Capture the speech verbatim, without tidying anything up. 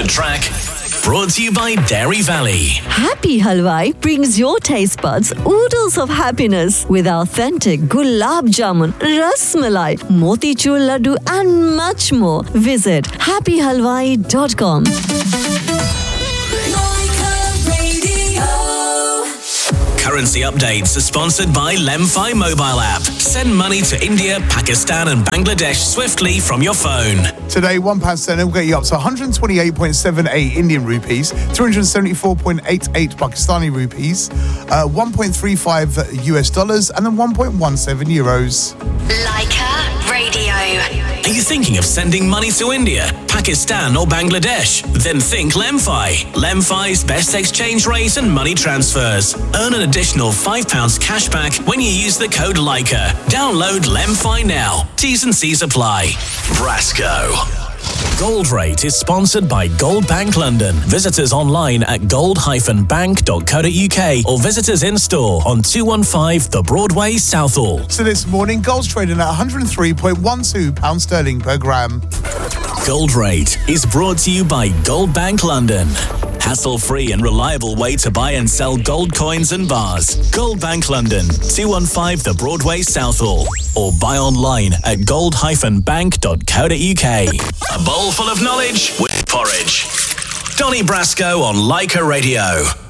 The Track, brought to you by Dairy Valley. Happy Halwai brings your taste buds oodles of happiness with authentic gulab jamun, ras malai, motichur laddu and much more. Visit happy halwai dot com. Currency updates are sponsored by Lemfi mobile app. Send money to India, Pakistan and Bangladesh swiftly from your phone. Today, one pound sterling will get you up to one hundred twenty-eight point seven eight Indian rupees, three hundred seventy-four point eight eight Pakistani rupees, uh, one point three five U S dollars, and then one point one seven euros. Leica Radio. Are you thinking of sending money to India, Pakistan or Bangladesh? Then think Lemfi. Lemfi's best exchange rate and money transfers. Earn an additional five pounds cash back when you use the code Leica. Download Lemfi now. T's and C's apply. Brasco. Gold Rate is sponsored by Gold Bank London. Visit us online at gold dash bank dot co dot uk or visit us in store on two one five The Broadway, Southall. So this morning, gold's trading at one hundred three point one two pounds sterling per gram. Gold Rate is brought to you by Gold Bank London. Hassle-free and reliable way to buy and sell gold coins and bars. Gold Bank London, two one five The Broadway, Southall. Or buy online at gold dash bank dot co dot uk. A bowl full of knowledge with porridge. Donny Brasco on Leica Radio.